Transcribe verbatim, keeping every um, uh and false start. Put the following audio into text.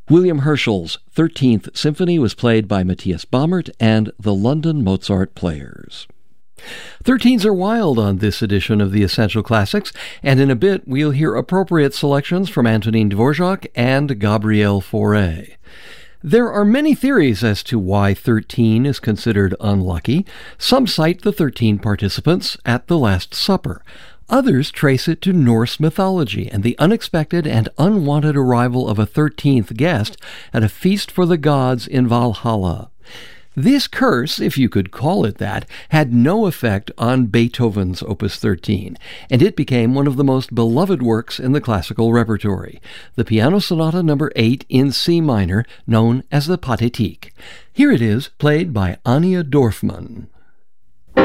William Herschel's thirteenth Symphony was played by Matthias Baumert and the London Mozart Players. Thirteens are wild on this edition of the Essential Classics, and in a bit we'll hear appropriate selections from Antonin Dvorak and Gabriel Fauré. There are many theories as to why thirteen is considered unlucky. Some cite the thirteen participants at the Last Supper. Others trace it to Norse mythology and the unexpected and unwanted arrival of a thirteenth guest at a feast for the gods in Valhalla. This curse, if you could call it that, had no effect on Beethoven's Opus thirteen, and it became one of the most beloved works in the classical repertory, the Piano Sonata number eight in C minor, known as the Pathétique. Here it is, played by Anya Dorfman.